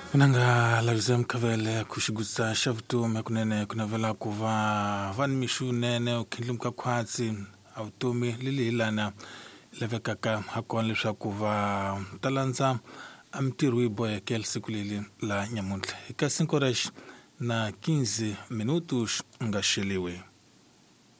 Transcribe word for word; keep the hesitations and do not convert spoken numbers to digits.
Nanga lazem kavele kushigusa shavtu mekunene kunavela kuva van mishu nene ukindlum kakwatsi automi lililana levekaka hakon leswa kuva talanza amtirwi boya kel sikulili la nyamuntle ikasinkoresh na quinze minutos ngashiliwe.